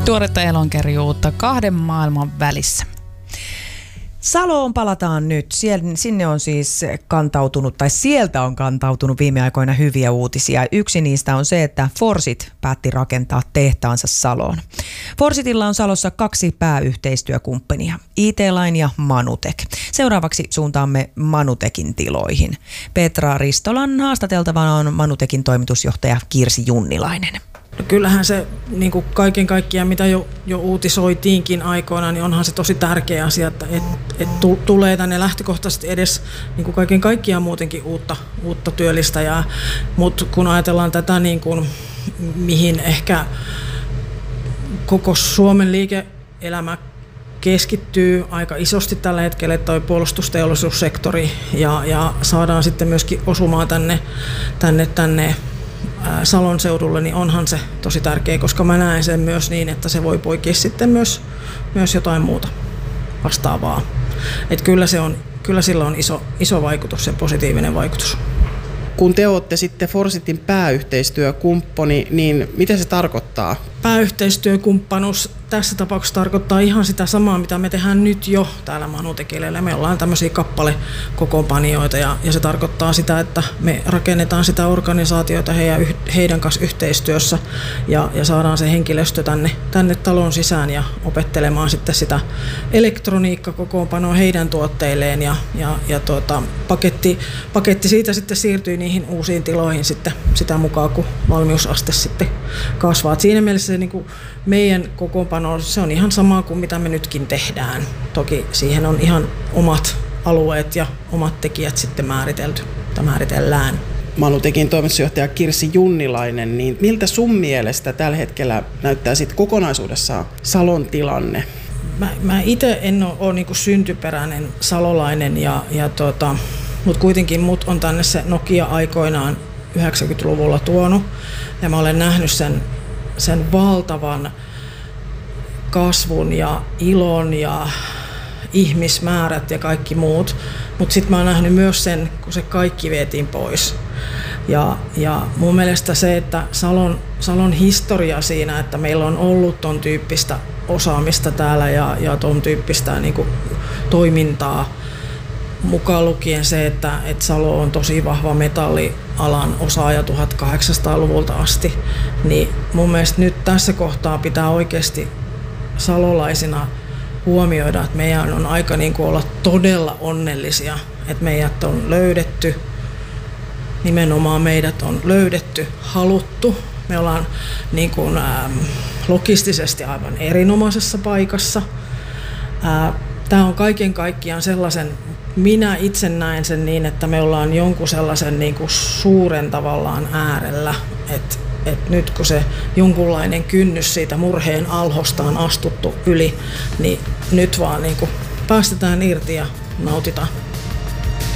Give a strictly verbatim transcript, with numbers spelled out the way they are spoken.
Tuoretta elonkerjuutta kahden maailman välissä. Saloon palataan nyt. Siellä, sinne on siis kantautunut, tai sieltä on kantautunut viime aikoina hyviä uutisia. Yksi niistä on se, että Forsit päätti rakentaa tehtaansa Saloon. Forsitilla on Salossa kaksi pääyhteistyökumppania, I T-Line ja Manutek. Seuraavaksi suuntaamme Manutekin tiloihin. Petra Ristolan haastateltavana on Manutekin toimitusjohtaja Kirsi Junnilainen. No kyllähän se niin kuin kaiken kaikkiaan, mitä jo, jo uutisoitiinkin aikoina, niin onhan se tosi tärkeä asia, että et, et tulee tänne lähtökohtaisesti edes niin kuin kaiken kaikkiaan muutenkin uutta, uutta työllistäjää. Mutta kun ajatellaan tätä, niin kuin, mihin ehkä koko Suomen liike-elämä keskittyy aika isosti tällä hetkellä, toi puolustusteollisuussektori, ja, ja saadaan sitten myöskin osumaan tänne, tänne, tänne Salon seudulle, niin onhan se tosi tärkeä, koska mä näen sen myös niin, että se voi poikia sitten myös, myös jotain muuta vastaavaa. Et kyllä, se on, kyllä sillä on iso, iso vaikutus ja positiivinen vaikutus. Kun te olette sitten Forsitin pääyhteistyökumppani, niin mitä se tarkoittaa? Pääyhteistyökumppanuus tässä tapauksessa tarkoittaa ihan sitä samaa, mitä me tehdään nyt jo täällä Manutekillä. Me ollaan tämmöisiä kappalekokoonpanijoita ja, ja se tarkoittaa sitä, että me rakennetaan sitä organisaatiota heidän, heidän kanssa yhteistyössä ja, ja saadaan se henkilöstö tänne, tänne talon sisään ja opettelemaan sitten sitä elektroniikkakokoonpanoa heidän tuotteilleen ja, ja, ja tuota, paketti, paketti siitä sitten siirtyy niihin uusiin tiloihin sitten sitä mukaan, kun valmiusaste sitten kasvaa. Et siinä mielessä se, niin kuin meidän kokoonpano, se on ihan sama kuin mitä me nytkin tehdään. Toki siihen on ihan omat alueet ja omat tekijät sitten määritelty, tai määritellään. Manutekin toimitusjohtaja Kirsi Junnilainen, niin miltä sun mielestä tällä hetkellä näyttää sitten kokonaisuudessaan Salon tilanne? Mä, mä itse en ole, ole niin kuin syntyperäinen salolainen, ja, ja tota, mutta kuitenkin mut on tänne se Nokia aikoinaan yhdeksänkymmentäluvulla tuonut, ja mä olen nähnyt sen sen valtavan kasvun ja ilon ja ihmismäärät ja kaikki muut. Mutta sitten mä oon nähnyt myös sen, kun se kaikki vietiin pois. Ja, ja mun mielestä se, että Salon, Salon historia siinä, että meillä on ollut ton tyyppistä osaamista täällä ja, ja ton tyyppistä niin kuin toimintaa, mukaan lukien se, että, että Salo on tosi vahva metallialan osaaja tuhatkahdeksansataaluvulta asti, niin mun mielestä nyt tässä kohtaa pitää oikeasti salolaisina huomioida, että meidän on aika niin kuin olla todella onnellisia, että meidät on löydetty, nimenomaan meidät on löydetty, haluttu. Me ollaan niin kuin, ää, logistisesti aivan erinomaisessa paikassa. Tämä on kaiken kaikkiaan sellaisen, minä itse näen sen niin, että me ollaan jonkun sellaisen niin kuin suuren tavallaan äärellä, että, että nyt kun se jonkunlainen kynnys siitä murheen alhosta on astuttu yli, niin nyt vaan niin kuin päästetään irti ja nautitaan.